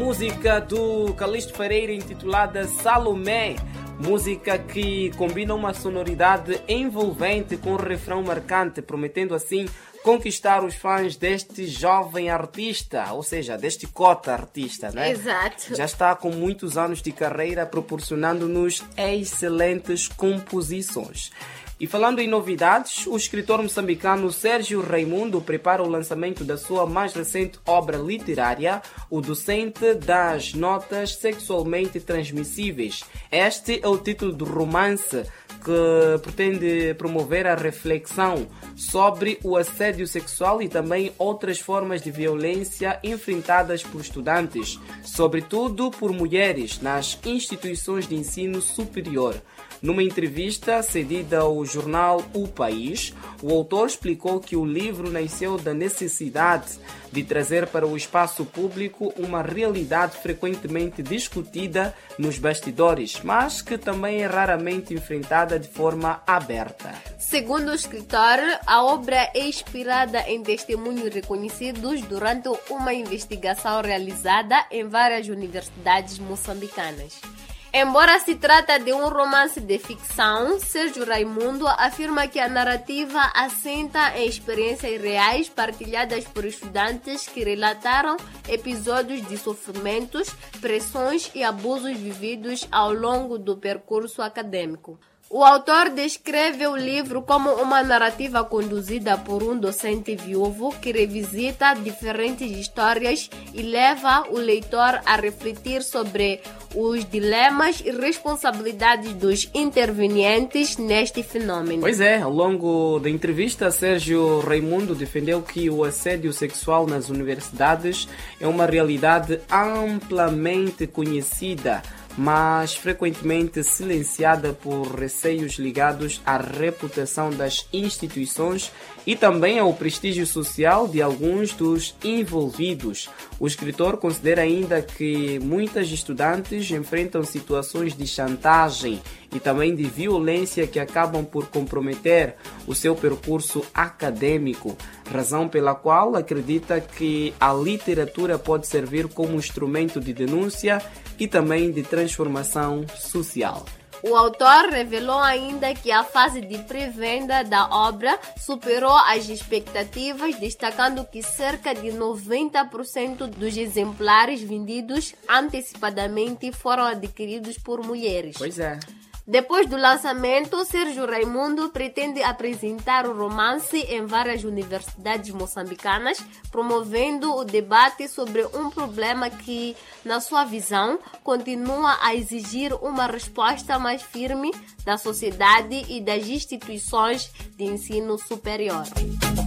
música do Calixto Pereira intitulada Salomé, música que combina uma sonoridade envolvente com um refrão marcante, prometendo assim conquistar os fãs deste jovem artista, ou seja, deste cota artista, né? Exato. Já está com muitos anos de carreira proporcionando-nos excelentes composições. E falando em novidades, o escritor moçambicano Sérgio Raimundo prepara o lançamento da sua mais recente obra literária, O Docente das Notas Sexualmente Transmissíveis. Este é o título do romance que pretende promover a reflexão sobre o assédio sexual e também outras formas de violência enfrentadas por estudantes, sobretudo por mulheres, nas instituições de ensino superior. Numa entrevista cedida ao jornal O País, o autor explicou que o livro nasceu da necessidade de trazer para o espaço público uma realidade frequentemente discutida nos bastidores, mas que também é raramente enfrentada de forma aberta. Segundo o escritor, a obra é inspirada em testemunhos reconhecidos durante uma investigação realizada em várias universidades moçambicanas. Embora se trata de um romance de ficção, Sérgio Raimundo afirma que a narrativa assenta em experiências reais partilhadas por estudantes que relataram episódios de sofrimentos, pressões e abusos vividos ao longo do percurso acadêmico. O autor descreve o livro como uma narrativa conduzida por um docente viúvo que revisita diferentes histórias e leva o leitor a refletir sobre os dilemas e responsabilidades dos intervenientes neste fenômeno. Pois é, ao longo da entrevista, Sérgio Raimundo defendeu que o assédio sexual nas universidades é uma realidade amplamente conhecida, mas frequentemente silenciada por receios ligados à reputação das instituições e também ao prestígio social de alguns dos envolvidos. O escritor considera ainda que muitas estudantes enfrentam situações de chantagem e também de violência que acabam por comprometer o seu percurso acadêmico, razão pela qual acredita que a literatura pode servir como instrumento de denúncia e também de transformação social. O autor revelou ainda que a fase de pré-venda da obra superou as expectativas, destacando que cerca de 90% dos exemplares vendidos antecipadamente foram adquiridos por mulheres. Pois é. Depois do lançamento, Sérgio Raimundo pretende apresentar o romance em várias universidades moçambicanas, promovendo o debate sobre um problema que, na sua visão, continua a exigir uma resposta mais firme da sociedade e das instituições de ensino superior.